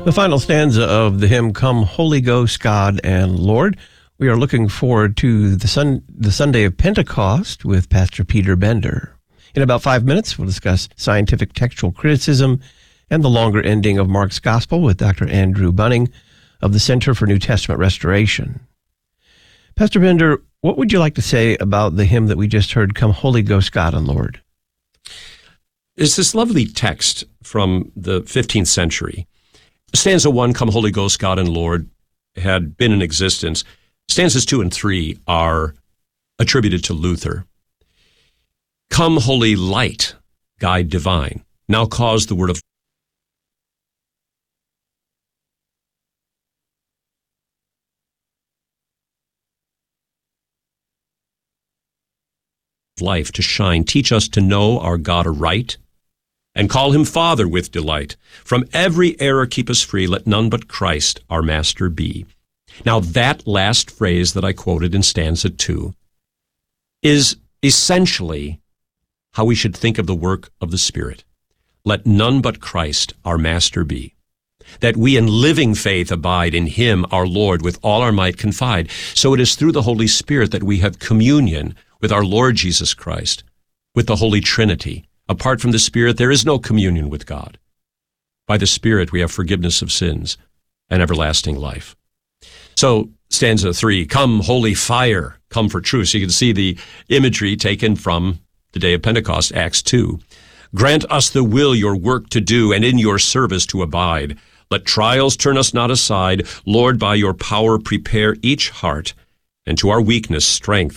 The final stanza of the hymn, Come Holy Ghost, God and Lord. We are looking forward to the Sunday of Pentecost with Pastor Peter Bender. In about 5 minutes, we'll discuss scientific textual criticism and the longer ending of Mark's Gospel with Dr. Andrew Bunning of the Center for New Testament Restoration. Pastor Bender, what would you like to say about the hymn that we just heard, Come Holy Ghost, God and Lord? It's this lovely text from the 15th century. Stanza 1, Come Holy Ghost, God and Lord, had been in existence. Stanzas 2 and 3 are attributed to Luther. Come Holy Light, Guide Divine, now cause the word of life to shine. Teach us to know our God aright, and call him Father with delight. From every error keep us free, let none but Christ our Master be. Now that last phrase that I quoted in stanza 2 is essentially how we should think of the work of the Spirit. Let none but Christ our Master be. That we in living faith abide in him, our Lord, with all our might confide. So it is through the Holy Spirit that we have communion with our Lord Jesus Christ, with the Holy Trinity. Apart from the Spirit, there is no communion with God. By the Spirit, we have forgiveness of sins and everlasting life. So, stanza 3, come holy fire, come for truth. So you can see the imagery taken from the day of Pentecost, Acts 2. Grant us the will your work to do and in your service to abide. Let trials turn us not aside. Lord, by your power prepare each heart, and to our weakness strength